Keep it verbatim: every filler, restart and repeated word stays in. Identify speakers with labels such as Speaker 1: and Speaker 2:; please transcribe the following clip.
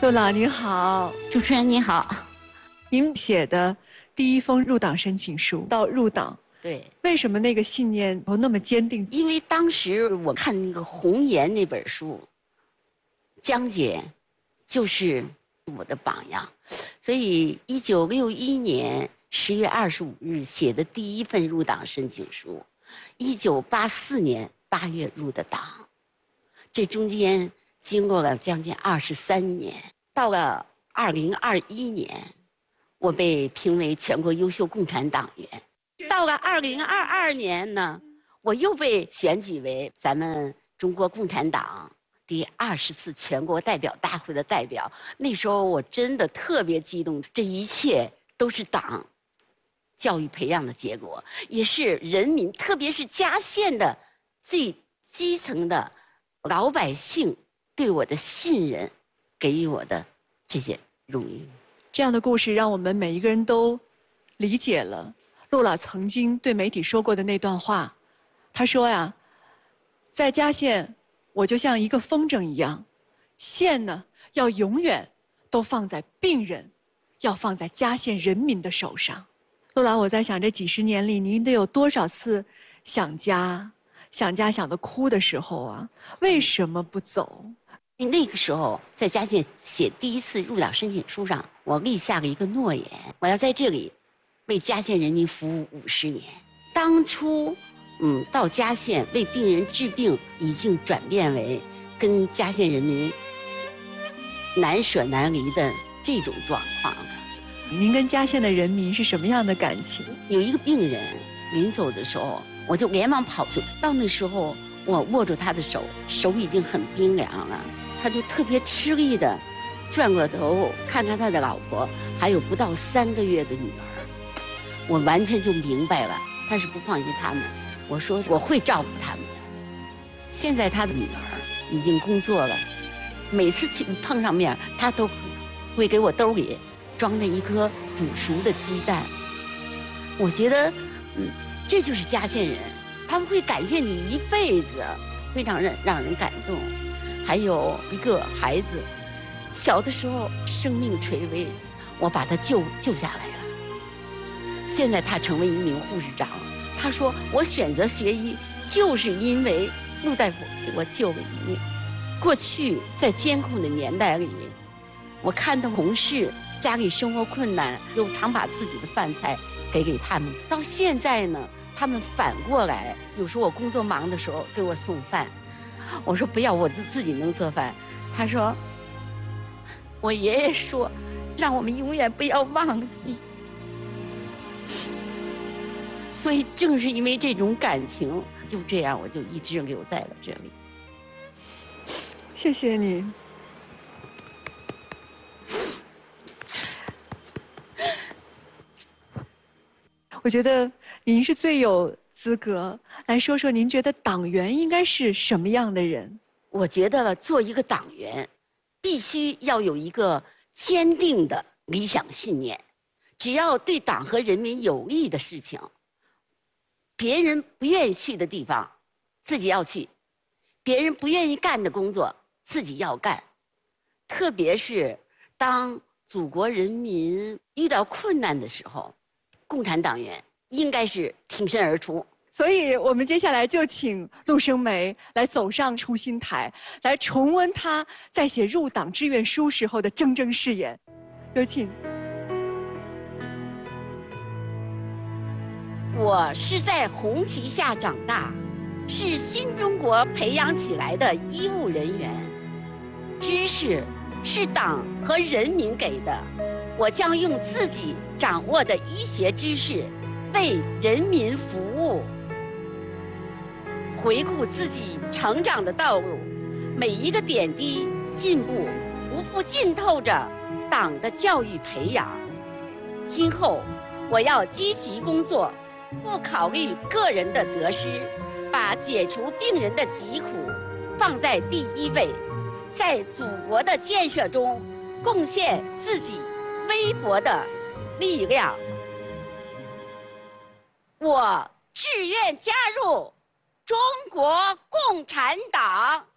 Speaker 1: 陆老您好，
Speaker 2: 主持人您好。
Speaker 1: 您写的第一封入党申请书到入党，
Speaker 2: 对，
Speaker 1: 为什么那个信念哦那么坚定？
Speaker 2: 因为当时我看那个《红岩》那本书，江姐就是我的榜样，所以一九六一年十月二十五日写的第一份入党申请书，一九八四年八月入的党，这中间经过了将近二十三年，到了二零二一年，我被评为全国优秀共产党员。到了二零二二年呢，我又被选举为咱们中国共产党第二十次全国代表大会的代表。那时候我真的特别激动，这一切都是党教育培养的结果，也是人民，特别是嘉县的最基层的老百姓对我的信任，给予我的这些荣誉。
Speaker 1: 这样的故事让我们每一个人都理解了陆老曾经对媒体说过的那段话。他说呀，在嘉县我就像一个风筝一样，线呢要永远都放在病人，要放在嘉县人民的手上。陆老，我在想这几十年里您得有多少次想家想家想得哭的时候啊？为什么不走？
Speaker 2: 那个时候在嘉县写第一次入党申请书上，我立下了一个诺言，我要在这里为嘉县人民服务五十年。当初嗯，到嘉县为病人治病，已经转变为跟嘉县人民难舍难离的这种状况了。
Speaker 1: 您跟嘉县的人民是什么样的感情？
Speaker 2: 有一个病人临走的时候，我就连忙跑去，到那时候我握住他的手，手已经很冰凉了，他就特别吃力的转过头看看他的老婆，还有不到三个月的女儿。我完全就明白了，他是不放心他们。我说我会照顾他们的。现在他的女儿已经工作了，每次去碰上面，他都会给我兜里装着一颗煮熟的鸡蛋。我觉得，嗯，这就是嘉县人，他们会感谢你一辈子，非常让让人感动。还有一个孩子，小的时候生命垂危，我把他救救下来了。现在他成为一名护士长。他说我选择学医就是因为陆大夫给我救了一命。过去在艰苦的年代里，我看到同事家里生活困难，就常把自己的饭菜给给他们。到现在呢，他们反过来，有时候我工作忙的时候给我送饭，我说不要，我自自己能做饭。他说我爷爷说让我们永远不要忘了你。所以正是因为这种感情，就这样我就一直留在了这里。
Speaker 1: 谢谢你。我觉得您是最有资格来说说，您觉得党员应该是什么样的人？
Speaker 2: 我觉得做一个党员，必须要有一个坚定的理想信念。只要对党和人民有利的事情，别人不愿意去的地方，自己要去；别人不愿意干的工作，自己要干。特别是当祖国人民遇到困难的时候，共产党员应该是挺身而出。
Speaker 1: 所以我们接下来就请陆生梅来走上初心台，来重温她在写入党志愿书时候的铮铮誓言。有请。
Speaker 2: 我是在红旗下长大，是新中国培养起来的医务人员。知识是党和人民给的，我将用自己掌握的医学知识为人民服务。回顾自己成长的道路，每一个点滴进步无不浸透着党的教育培养。今后我要积极工作，不考虑个人的得失，把解除病人的疾苦放在第一位，在祖国的建设中贡献自己微薄的力量。我志愿加入中国共产党。